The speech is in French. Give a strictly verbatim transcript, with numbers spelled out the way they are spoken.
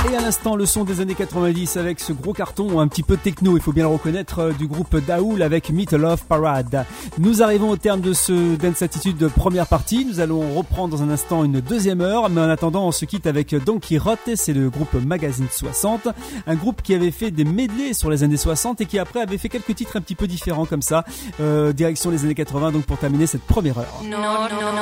Et à l'instant, le son des années quatre-vingt-dix avec ce gros carton un petit peu techno, il faut bien le reconnaître, du groupe Daoul avec Meat Love Parade. Nous arrivons au terme de ce Dance Attitude de première partie. Nous allons reprendre dans un instant une deuxième heure, mais en attendant, on se quitte avec Don Quirote. C'est le groupe Magazine soixante, un groupe qui avait fait des medleys sur les années soixante et qui après avait fait quelques titres un petit peu différents comme ça, euh, direction les années quatre-vingts, donc pour terminer cette première heure. No, no, no.